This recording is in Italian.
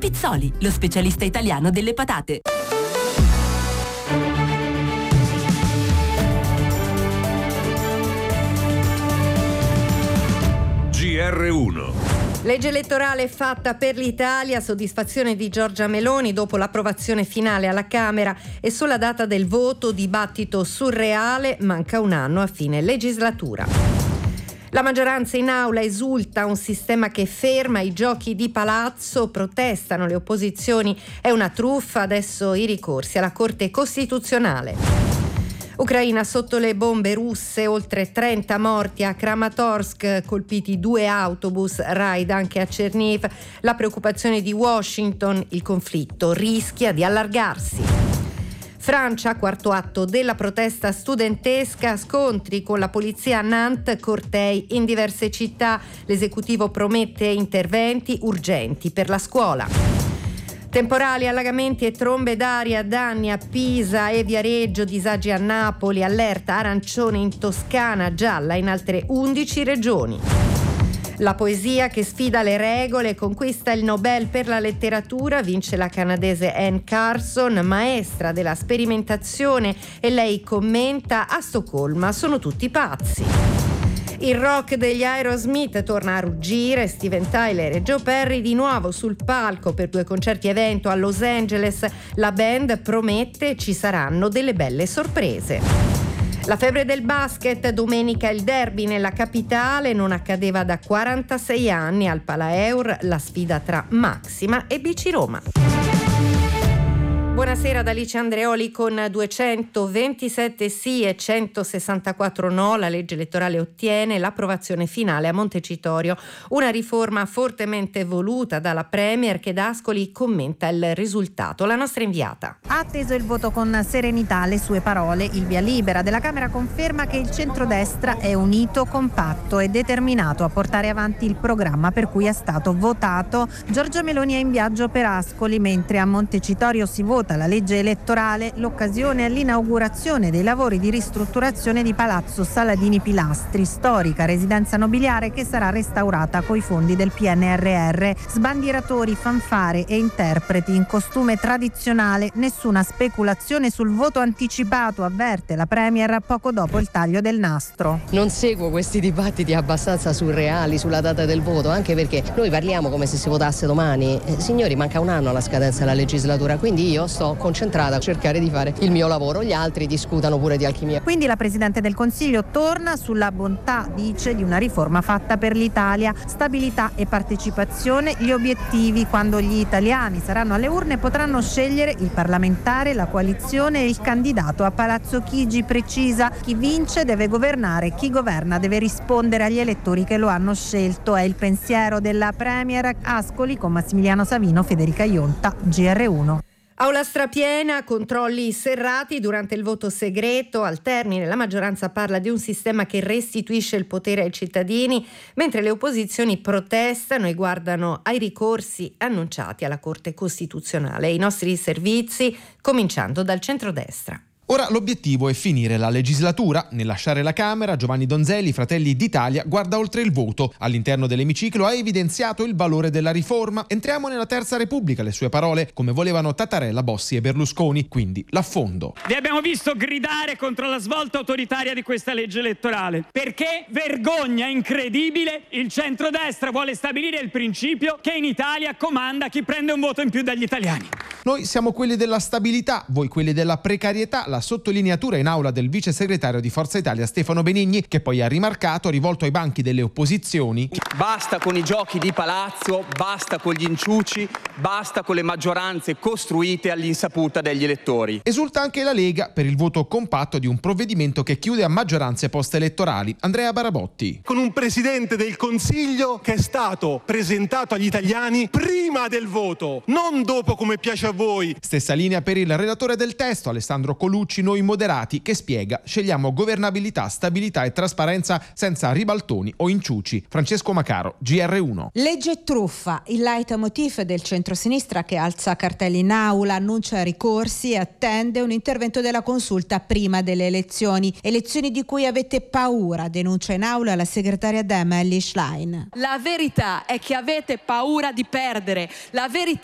Pizzoli, lo specialista italiano delle patate. GR1. Legge elettorale fatta per l'Italia, soddisfazione di Giorgia Meloni dopo l'approvazione finale alla Camera e sulla data del voto dibattito surreale, manca un anno a fine legislatura. La maggioranza in aula esulta, un sistema che ferma i giochi di palazzo, protestano le opposizioni, è una truffa, adesso i ricorsi alla Corte Costituzionale. Ucraina sotto le bombe russe, oltre 30 morti a Kramatorsk, colpiti 2 autobus, raid anche a Cherniv. La preoccupazione di Washington, il conflitto rischia di allargarsi. Francia, quarto atto della protesta studentesca, scontri con la polizia a Nantes, cortei in diverse città. L'esecutivo promette interventi urgenti per la scuola. Temporali, allagamenti e trombe d'aria, danni a Pisa e Viareggio, disagi a Napoli, allerta arancione in Toscana, gialla in altre 11 regioni. La poesia che sfida le regole, conquista il Nobel per la letteratura, vince la canadese Anne Carson, maestra della sperimentazione, e lei commenta: a Stoccolma sono tutti pazzi. Il rock degli Aerosmith torna a ruggire, Steven Tyler e Joe Perry di nuovo sul palco per 2 concerti evento a Los Angeles. La band promette ci saranno delle belle sorprese. La febbre del basket, domenica il derby nella capitale, non accadeva da 46 anni al Palaeur, la sfida tra Maxima e BC Roma. Buonasera da Alice Andreoli. Con 227 sì e 164 no, la legge elettorale ottiene l'approvazione finale a Montecitorio, una riforma fortemente voluta dalla Premier che da Ascoli commenta il risultato. La nostra inviata. Ha atteso il voto con serenità, le sue parole. Il via libera della Camera conferma che il centrodestra è unito, compatto e determinato a portare avanti il programma per cui è stato votato. Giorgia Meloni è in viaggio per Ascoli, mentre a Montecitorio si vota la legge elettorale, l'occasione all'inaugurazione dei lavori di ristrutturazione di Palazzo Saladini Pilastri, storica residenza nobiliare che sarà restaurata coi fondi del PNRR. Sbandieratori, fanfare e interpreti in costume tradizionale, nessuna speculazione sul voto anticipato, avverte la Premier poco dopo il taglio del nastro. Non seguo questi dibattiti abbastanza surreali sulla data del voto, anche perché noi parliamo come se si votasse domani. Signori, manca un anno alla scadenza della legislatura, quindi io sto concentrata a cercare di fare il mio lavoro, gli altri discutano pure di alchimia. Quindi la Presidente del Consiglio torna sulla bontà, dice, di una riforma fatta per l'Italia. Stabilità e partecipazione, gli obiettivi. Quando gli italiani saranno alle urne potranno scegliere il parlamentare, la coalizione e il candidato a Palazzo Chigi. Precisa: chi vince deve governare, chi governa deve rispondere agli elettori che lo hanno scelto. È il pensiero della Premier. Ascoli con Massimiliano Savino, Federica Ionta, GR1. Aula strapiena, controlli serrati durante il voto segreto. Al termine la maggioranza parla di un sistema che restituisce il potere ai cittadini, mentre le opposizioni protestano e guardano ai ricorsi annunciati alla Corte Costituzionale. I nostri servizi, cominciando dal centrodestra. Ora l'obiettivo è finire la legislatura. Nel lasciare la Camera, Giovanni Donzelli, Fratelli d'Italia, guarda oltre il voto. All'interno dell'emiciclo ha evidenziato il valore della riforma. Entriamo nella Terza Repubblica, le sue parole, come volevano Tattarella, Bossi e Berlusconi, quindi l'affondo. Vi abbiamo visto gridare contro la svolta autoritaria di questa legge elettorale. Perché, vergogna incredibile, il centrodestra vuole stabilire il principio che in Italia comanda chi prende un voto in più dagli italiani. Noi siamo quelli della stabilità, voi quelli della precarietà. La sottolineatura in aula del vice segretario di Forza Italia Stefano Benigni, che poi ha rimarcato, rivolto ai banchi delle opposizioni: basta con i giochi di palazzo, basta con gli inciuci, basta con le maggioranze costruite all'insaputa degli elettori. Esulta anche la Lega per il voto compatto di un provvedimento che chiude a maggioranze post-elettorali. Andrea Barabotti. Con un Presidente del Consiglio che è stato presentato agli italiani prima del voto, non dopo come piace a voi. Stessa linea per il relatore del testo, Alessandro Colucci, noi moderati, che spiega: scegliamo governabilità, stabilità e trasparenza senza ribaltoni o inciuci. Francesco Macaro, GR1. Legge truffa, il leitmotiv del centrosinistra che alza cartelli in aula, annuncia ricorsi e attende un intervento della consulta prima delle elezioni. Elezioni di cui avete paura, denuncia in aula la segretaria Dem Elly Schlein. La verità è che avete paura di perdere. La verità